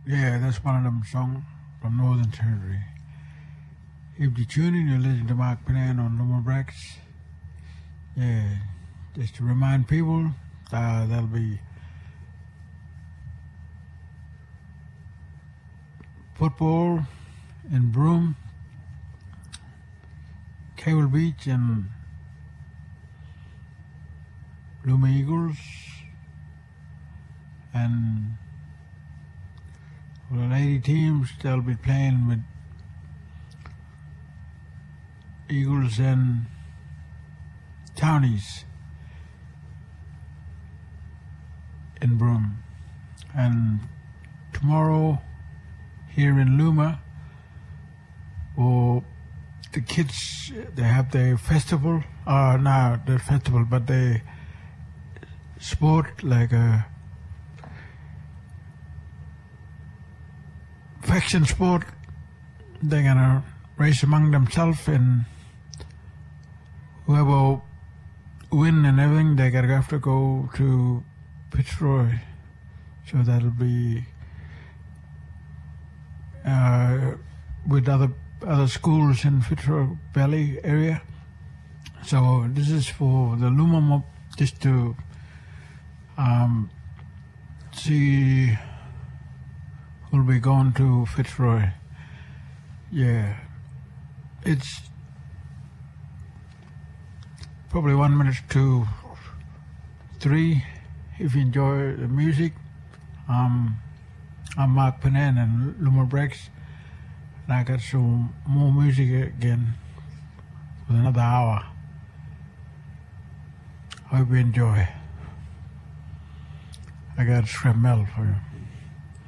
Yeah, that's one of them songs from Northern Territory. If you're tuning, you're listening to Mark Panan on Lumberjacks. Yeah, just to remind people, there'll be football in Broome, Cable Beach, and Luma Eagles, and for the lady teams, they'll be playing with Eagles and Townies in Broome. And tomorrow here in Luma, the kids, they have their festival, not the festival, but they sport like a faction sport. They're gonna race among themselves, and whoever win and everything, they gotta have to go to Fitzroy. So that'll be with other schools in Fitzroy Valley area. So this is for the Luma mob, just to see who'll be going to Fitzroy. Yeah, it's probably 1 minute to 3. If you enjoy the music, I'm Mark Panan and Lumberjacks, and I got some more music again with another hour. Hope you enjoy. I got Shrimp Mel for you.